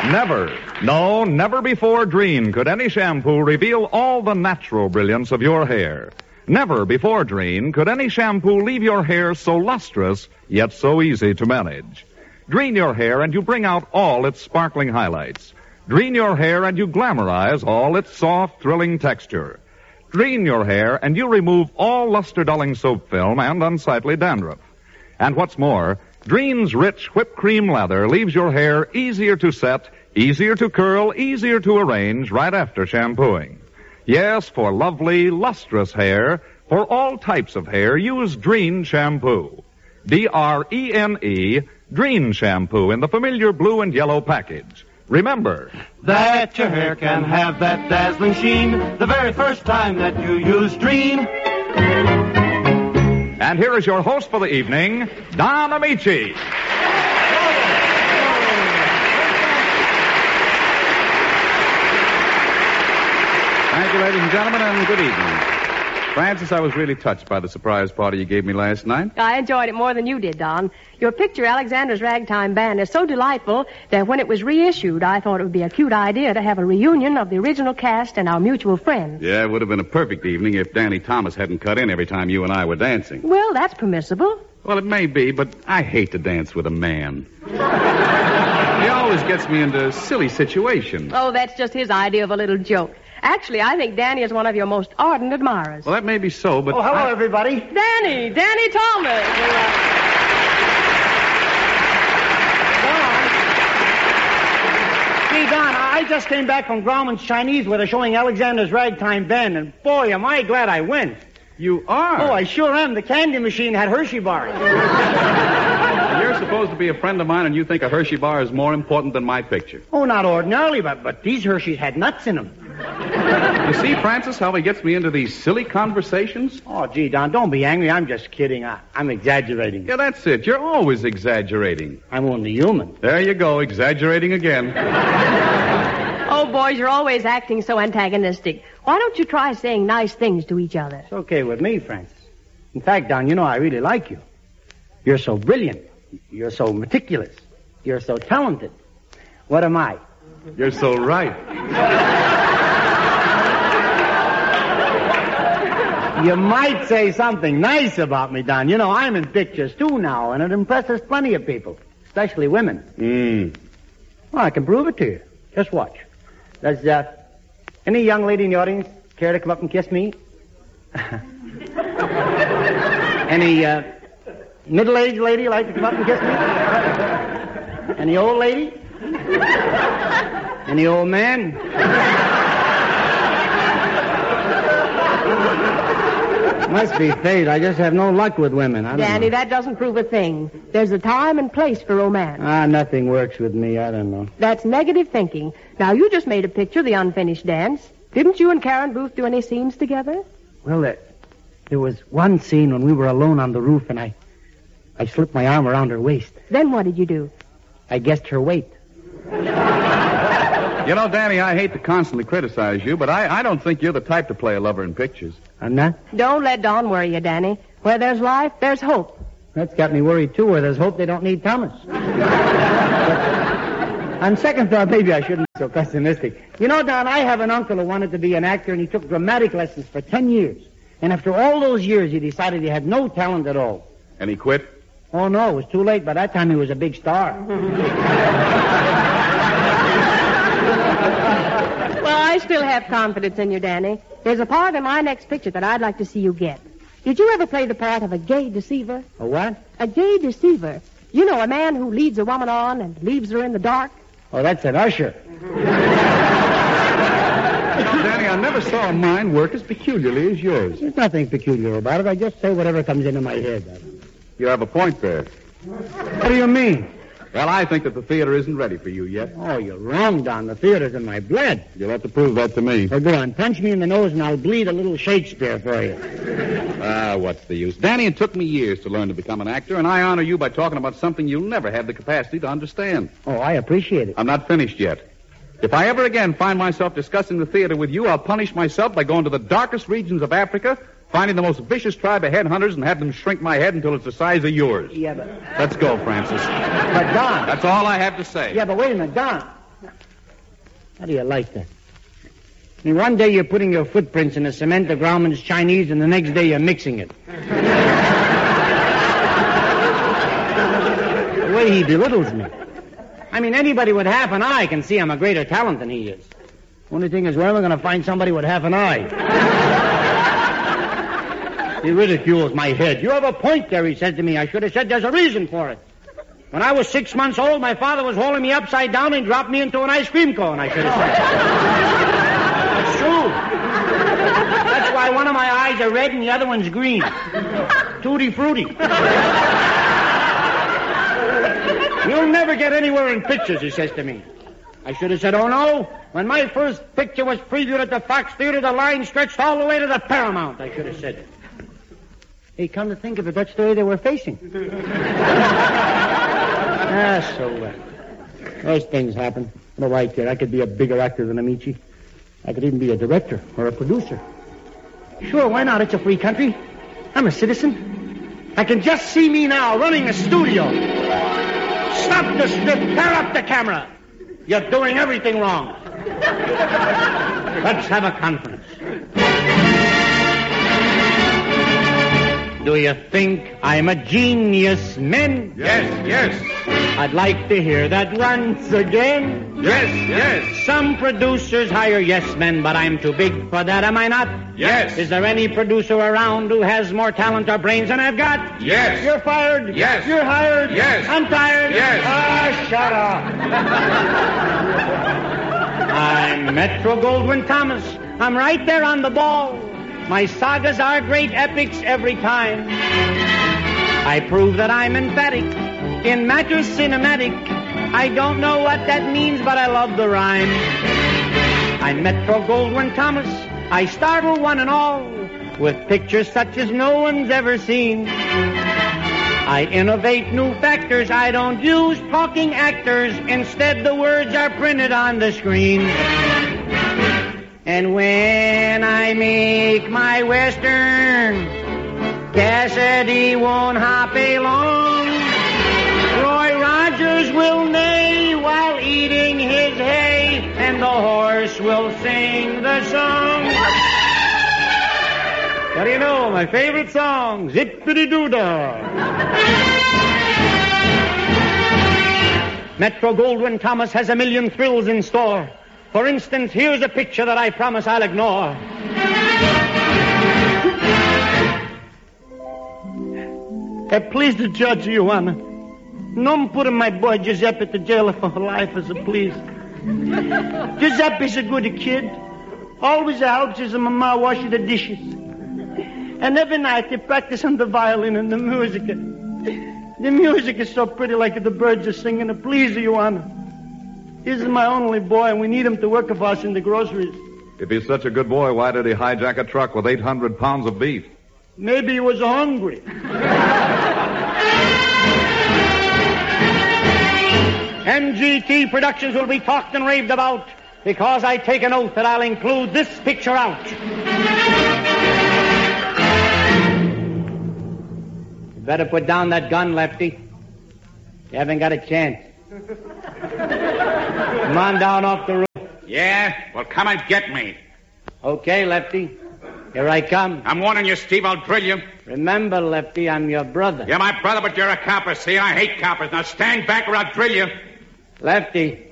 Never before Drene could any shampoo reveal all the natural brilliance of your hair. Never before Drene could any shampoo leave your hair so lustrous, yet so easy to manage. Drene your hair and you bring out all its sparkling highlights. Drene your hair and you glamorize all its soft, thrilling texture. Drene your hair and you remove all luster-dulling soap film and unsightly dandruff. And what's more, Drene's rich whipped cream lather leaves your hair easier to set, easier to curl, easier to arrange right after shampooing. Yes, for lovely, lustrous hair, for all types of hair, use Drene shampoo. D-R-E-N-E, Drene shampoo in the familiar blue and yellow package. Remember that your hair can have that dazzling sheen the very first time that you use Drene. And here is your host for the evening, Don Amici. Thank you, ladies and gentlemen, and good evening. Frances, I was really touched by the surprise party you gave me last night. I enjoyed it more than you did, Don. Your picture, Alexander's Ragtime Band, is so delightful that when it was reissued, I thought it would be a cute idea to have a reunion of the original cast and our mutual friends. Yeah, it would have been a perfect evening if Danny Thomas hadn't cut in every time you and I were dancing. Well, that's permissible. Well, it may be, but I hate to dance with a man. He always gets me into silly situations. Oh, that's just his idea of a little joke. Actually, I think Danny is one of your most ardent admirers. Well, that may be so, but... Oh, hello, everybody. Danny Thomas. Gee, Don, I just came back from Grauman's Chinese where they're showing Alexander's Ragtime Band, and boy, am I glad I went. You are? Oh, I sure am. The candy machine had Hershey bars. You're supposed to be a friend of mine, and you think a Hershey bar is more important than my picture. Oh, not ordinarily, but these Hershey's had nuts in them. You see, Francis, how he gets me into these silly conversations? Oh, gee, Don, don't be angry. I'm just kidding. I'm exaggerating. Yeah, that's it. You're always exaggerating. I'm only human. There you go, exaggerating again. Oh, boys, you're always acting so antagonistic. Why don't you try saying nice things to each other? It's okay with me, Francis. In fact, Don, you know I really like you. You're so brilliant. You're so meticulous. You're so talented. What am I? You're so right. You might say something nice about me, Don. You know, I'm in pictures, too, now, and it impresses plenty of people, especially women. Well, I can prove it to you. Just watch. Does any young lady in the audience care to come up and kiss me? Any middle-aged lady like to come up and kiss me? Any old lady? Any old man? Must be fate. I just have no luck with women. Danny, that doesn't prove a thing. There's a time and place for romance. Nothing works with me. I don't know. That's negative thinking. Now, you just made a picture of the unfinished dance. Didn't you and Karen Booth do any scenes together? Well, there was one scene when we were alone on the roof, and I slipped my arm around her waist. Then what did you do? I guessed her weight. You know, Danny, I hate to constantly criticize you, but I don't think you're the type to play a lover in pictures. I'm not? Don't let Don worry you, Danny. Where there's life, there's hope. That's got me worried, too. Where there's hope, they don't need Thomas. On second thought, maybe I shouldn't be so pessimistic. You know, Don, I have an uncle who wanted to be an actor, and he took dramatic lessons for 10 years. And after all those years, he decided he had no talent at all. And he quit? Oh, no, it was too late. By that time, he was a big star. Well, I still have confidence in you, Danny. There's a part in my next picture that I'd like to see you get. Did you ever play the part of a gay deceiver? A what? A gay deceiver. You know, a man who leads a woman on and leaves her in the dark. Oh, that's an usher. Danny, I never saw a mind work as peculiarly as yours. There's nothing peculiar about it. I just say whatever comes into my head. You have a point there. What do you mean? Well, I think that the theater isn't ready for you yet. Oh, you're wrong, Don. The theater's in my blood. You'll have to prove that to me. Well, go on. Punch me in the nose and I'll bleed a little Shakespeare for you. What's the use? Danny, it took me years to learn to become an actor, and I honor you by talking about something you'll never have the capacity to understand. Oh, I appreciate it. I'm not finished yet. If I ever again find myself discussing the theater with you, I'll punish myself by going to the darkest regions of Africa, finding the most vicious tribe of headhunters, and have them shrink my head until it's the size of yours. Yeah, but... Let's go, Francis. But, Don... That's all I have to say. Yeah, but wait a minute, Don. How do you like that? I mean, one day you're putting your footprints in the cement, the Grauman's Chinese, and the next day you're mixing it. The way he belittles me. I mean, anybody with half an eye can see I'm a greater talent than he is. Only thing is, where am I going to find somebody with half an eye? He ridicules my head. You have a point there, he said to me. I should have said there's a reason for it. When I was 6 months old, my father was holding me upside down and dropped me into an ice cream cone, I should have said. That's true. That's why one of my eyes are red and the other one's green. Tutti frutti. You'll never get anywhere in pictures, he says to me. I should have said, oh, no. When my first picture was previewed at the Fox Theater, the line stretched all the way to the Paramount, I should have said. Hey, come to think of it, that's the way they were facing. So well. Those things happen. No, I care. I could be a bigger actor than Amici. I could even be a director or a producer. Sure, why not? It's a free country. I'm a citizen. I can just see me now running a studio. Stop the script. Tear up the camera. You're doing everything wrong. Let's have a conference. Do you think I'm a genius, men? Yes. I'd like to hear that once again. Yes. Some producers hire yes men, but I'm too big for that, am I not? Yes. Is there any producer around who has more talent or brains than I've got? Yes. You're fired. Yes. You're hired. Yes. I'm tired. Yes. Shut up. I'm Metro Goldwyn Thomas. I'm right there on the ball. My sagas are great epics every time. I prove that I'm emphatic in matters cinematic. I don't know what that means, but I love the rhyme. I'm Metro Goldwyn Thomas. I startle one and all with pictures such as no one's ever seen. I innovate new factors. I don't use talking actors. Instead, the words are printed on the screen. And when I make my Western, Cassidy won't hop along. Roy Rogers will neigh while eating his hay, and the horse will sing the song. What do you know? My favorite song, Zippity-Doo-Dah. Metro Goldwyn Thomas has a million thrills in store. For instance, here's a picture that I promise I'll ignore. Please the judge, Your Honor. No putting my boy Giuseppe to jail for life as a please. Giuseppe's a good kid. Always helps his mama washing the dishes. And every night they practice on the violin and the music. The music is so pretty, like the birds are singing. Please, Your Honor. This is my only boy, and we need him to work for us in the groceries. If he's such a good boy, why did he hijack a truck with 800 pounds of beef? Maybe he was hungry. MGT Productions will be talked and raved about because I take an oath that I'll include this picture out. You better put down that gun, Lefty. You haven't got a chance. Come on down off the roof. Yeah? Well, come and get me. Okay, Lefty. Here I come. I'm warning you, Steve. I'll drill you. Remember, Lefty, I'm your brother. You're my brother, but you're a copper. See, I hate coppers. Now stand back or I'll drill you. Lefty,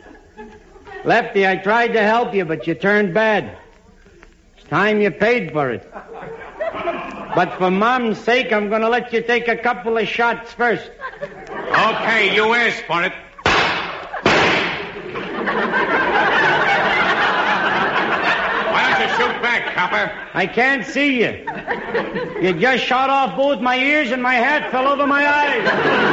I tried to help you, but you turned bad. It's time you paid for it. But for Mom's sake, I'm going to let you take a couple of shots first. Okay, you asked for it. Why don't you shoot back, copper? I can't see you. You just shot off both my ears and my hat fell over my eyes.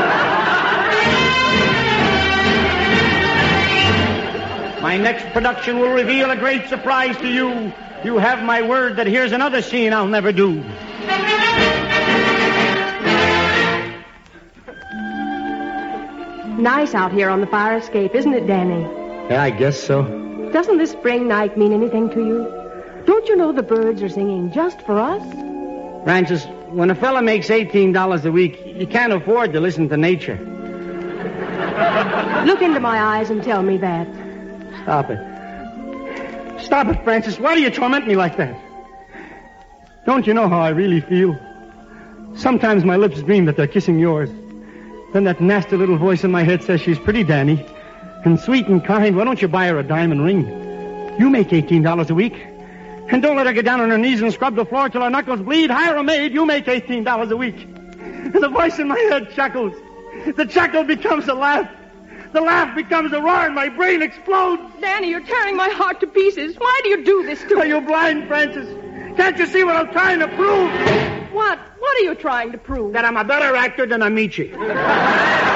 My next production will reveal a great surprise to you. You have my word that here's another scene I'll never do. Nice out here on the fire escape, isn't it, Danny? Yeah, I guess so. Doesn't this spring night mean anything to you? Don't you know the birds are singing just for us? Francis, when a fella makes $18 a week, you can't afford to listen to nature. Look into my eyes and tell me that. Stop it. Stop it, Francis. Why do you torment me like that? Don't you know how I really feel? Sometimes my lips dream that they're kissing yours. Then that nasty little voice in my head says she's pretty, Danny. And sweet and kind. Why don't you buy her a diamond ring? You make $18 a week. And don't let her get down on her knees and scrub the floor till her knuckles bleed. Hire a maid. You make $18 a week. And the voice in my head chuckles. The chuckle becomes a laugh. The laugh becomes a roar and my brain explodes. Danny, you're tearing my heart to pieces. Why do you do this to me? Are you blind, Francis? Can't you see what I'm trying to prove? What? What are you trying to prove? That I'm a better actor than Amici.